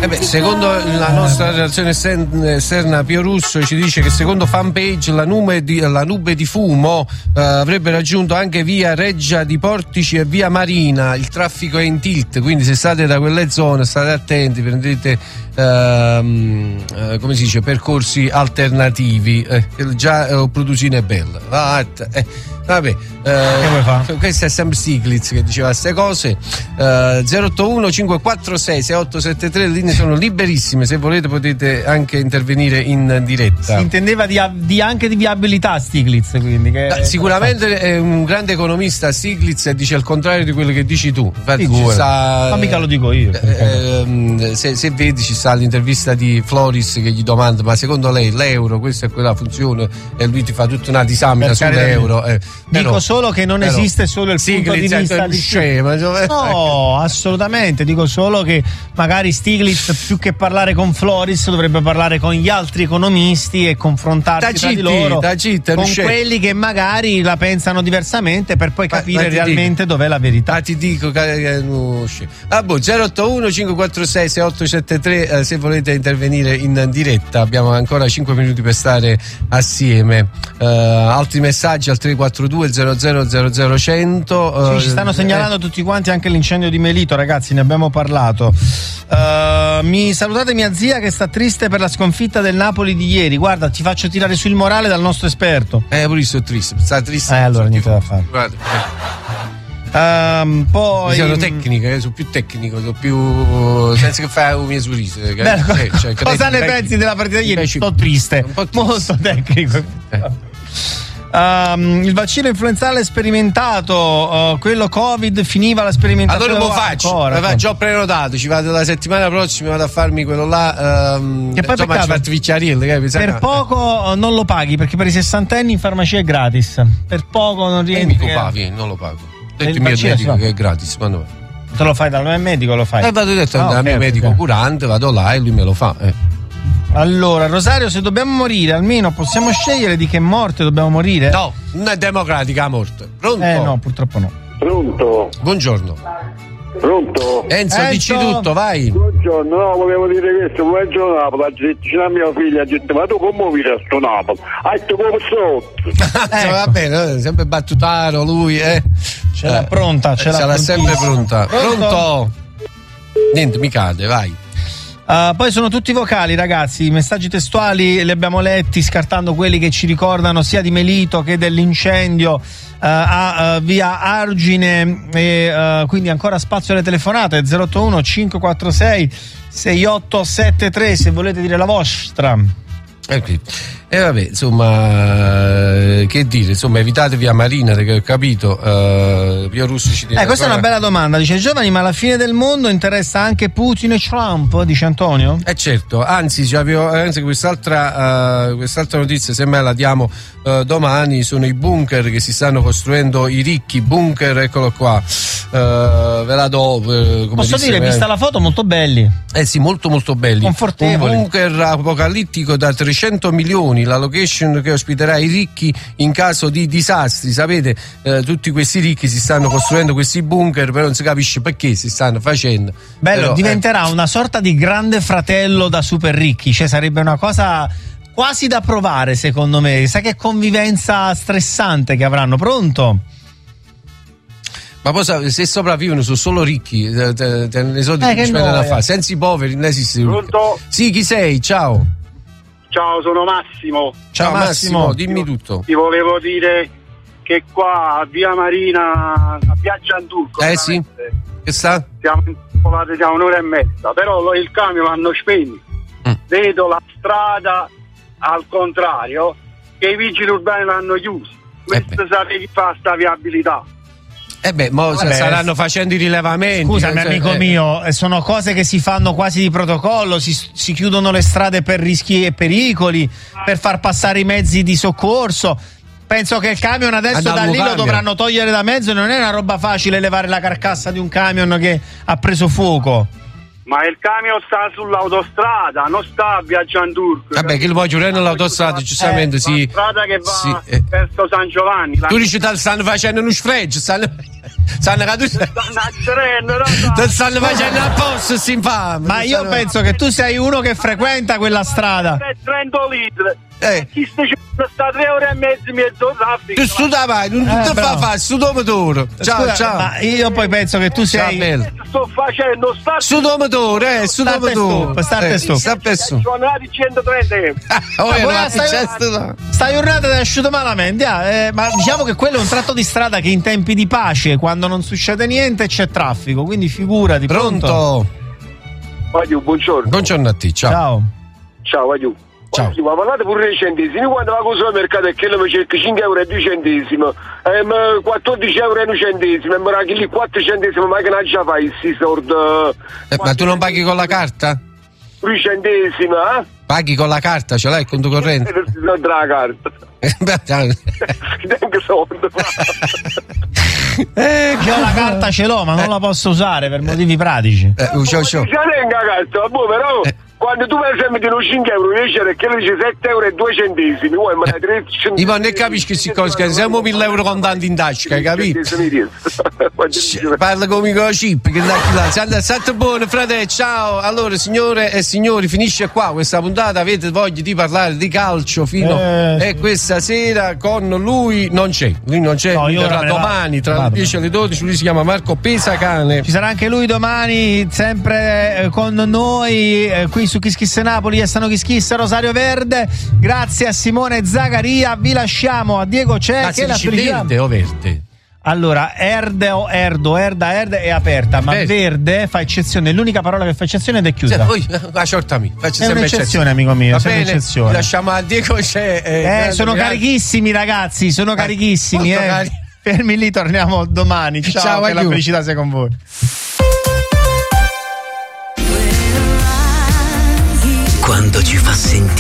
Secondo la nostra relazione esterna, Pio Russo ci dice che secondo fanpage la nube di fumo avrebbe raggiunto anche via Reggia di Portici e via Marina. Il traffico è in tilt, quindi se state da quelle zone state attenti, prendete come si dice, percorsi alternativi. Già Produsina è bella. Vabbè, questo è sempre Stiglitz che diceva queste cose. 081 546 6873, le linee sono liberissime, se volete potete anche intervenire in diretta. Si intendeva anche di viabilità Stiglitz, quindi sicuramente è un grande economista Stiglitz, e dice il contrario di quello che dici tu. Infatti ma mica lo dico io. Se vedi, ci sta l'intervista di Floris che gli domanda: ma secondo lei l'euro, questa è quella funzione, e lui ti fa tutta una disamina sull'euro. Dico solo che non esiste solo il punto di vista di scema. No, assolutamente. Dico solo che magari Stiglitz, più che parlare con Floris, dovrebbe parlare con gli altri economisti e confrontarsi tra di loro con quelli che magari la pensano diversamente, per poi capire realmente dov'è la verità. Ti dico che 081 546 6873, se volete intervenire in diretta. Abbiamo ancora 5 minuti per stare assieme. Altri messaggi al 342 00 100. Ci stanno segnalando tutti quanti anche l'incendio di Melito, ragazzi, ne abbiamo parlato. Mi salutate mia zia che sta triste per la sconfitta del Napoli di ieri. Guarda, ti faccio tirare sul morale dal nostro esperto. Pure sto triste, sta triste. Allora niente da fare. Poi sono tecniche, sono più tecnico, sono più senza che fai un mio sorriso. Cosa ne pensi della partita di ieri? Sto triste, molto tecnico. Il vaccino influenzale sperimentato, quello Covid, finiva la sperimentazione. Allora lo faccio, già ho prenotato, ci vado la settimana prossima, vado a farmi quello là. Che poi per poco non lo paghi, perché per i 60enni in farmacia è gratis. Per poco non rientri. Non lo pago. Ho detto il mio medico che è gratis, ma no. Te lo fai dal mio medico, lo fai? Vado detto dal mio medico curante, vado là e lui me lo fa. Allora, Rosario, se dobbiamo morire, almeno possiamo scegliere di che morte dobbiamo morire? No, non è democratica la morte. Pronto? No, purtroppo no. Pronto? Buongiorno. Pronto? Enzo, dici tutto, vai. Buongiorno, no, volevo dire questo, buongiorno Napoli, ha detto a mia figlia, ha detto, ma tu come vivi a sto Napoli? Hai detto come sotto. Va bene, sempre battutaro lui, Ce l'ha pronta, ce l'ha sempre pronta. Pronto? Niente, mi cade, vai. Poi sono tutti vocali, ragazzi. I messaggi testuali li abbiamo letti, scartando quelli che ci ricordano sia di Melito che dell'incendio a via Argine, e quindi ancora spazio alle telefonate 081 546 6873 se volete dire la vostra. E vabbè, insomma, che dire, insomma, evitatevi a Marina, perché ho capito. Pio Russo ci dice. Questa è una bella domanda. Dice: giovani, ma la fine del mondo interessa anche Putin e Trump? Dice Antonio. Certo, anzi quest'altra notizia, se me la diamo domani, sono i bunker che si stanno costruendo i ricchi. Bunker, eccolo qua. Ve la do. Posso dire, vista la foto, molto belli. Sì, molto molto belli. Confortevoli. Un bunker apocalittico da 300 milioni. La location che ospiterà i ricchi in caso di disastri. Sapete, tutti questi ricchi si stanno costruendo questi bunker, però non si capisce perché si stanno facendo. Bello, però, diventerà una sorta di Grande Fratello da super ricchi, cioè sarebbe una cosa quasi da provare, secondo me. Sai che convivenza stressante che avranno. Pronto? Ma poi se sopravvivono sono solo ricchi, te ne so di che spendono a fare. Senza i poveri non esiste. Pronto? Sì, chi sei? Ciao. Ciao, sono Massimo. Ciao Massimo, dimmi tutto. Ti volevo dire che qua a via Marina, a via Gianturco, sì, che sta? Siamo incolati da un'ora e mezza, però il camion l'hanno spento. Vedo la strada al contrario, che i vigili urbani l'hanno chiusa. Questo sapete chi fa sta viabilità? Saranno facendo i rilevamenti. Scusami, amico mio, sono cose che si fanno quasi di protocollo, si chiudono le strade per rischi e pericoli, per far passare i mezzi di soccorso. Penso che il camion adesso da lì lo dovranno togliere da mezzo, non è una roba facile levare la carcassa di un camion che ha preso fuoco. Ma il camion sta sull'autostrada, non sta a via Gianturco. Vabbè, che lo vuoi giurare nell'autostrada, giustamente, sì. La strada che va verso San Giovanni. Tu dici, stanno facendo uno sfregio, Sanno che tu stanno facendo apposta si infame. Ma io penso che tu sei uno che frequenta quella strada. 30 litri. Chi sta 3 ore e mezzo traffico. Tu studavai, non ti fa studomatore. Ciao, ciao. Ma io poi penso che tu sei. Sto facendo studomatore, studomatore. State su. Sono andati 130 euro. Sta giornata è asciutto malamente. Ma diciamo che quello è un tratto di strada che in tempi di pace, quando non succede niente, c'è traffico. Quindi figurati. Pronto? Voglio, buongiorno. Buongiorno a te, ciao. Ciao, voglio. Ciao. Ma parlate pure dei centesimi. Quando vado al supermercato e che mi cerca 5 euro e 2 centesimi, 14 euro e 1 centesimo, e mi raghi lì 4 centesimi, ma che non già fai questi soldi? Ma tu non paghi con la carta? 3 centesimi, Paghi con la carta, ce l'hai il conto corrente? Non tra la carta. Tengo soldi. Io la carta ce l'ho, ma non la posso usare per motivi pratici. C'è la carta, però. Quando tu per esempio ti 5 euro invece che lui dice 7 euro e 2 centesimi, vuoi mandare 3 centesimi. Io non capisci che si cosa, siamo 1000 euro contanti in tasca, capito? Parla come con la chip, che là. State buono, frate, ciao. Allora, signore e signori, finisce qua questa puntata. Avete voglia di parlare di calcio fino e questa sera con lui non c'è. Lui non c'è, lui verrà domani tra le 10 e le 12. Lui si chiama Marco Pesacane. Ci sarà anche lui domani, sempre con noi qui su Kiss Kiss Napoli e Stano Kiss Kiss Rosario Verde. Grazie a Simone Zagaria. Vi lasciamo a Diego C'è. Che la verde o verde? Allora, erda è aperta, ma verde fa eccezione. L'unica parola che fa eccezione ed è chiusa. È un'eccezione, amico mio. Va bene, lasciamo a Diego C'è. Sono carichissimi, ragazzi. Sono carichissimi. Fermi lì, torniamo domani. Ciao, che la felicità sia con voi. Quando ci fa sentire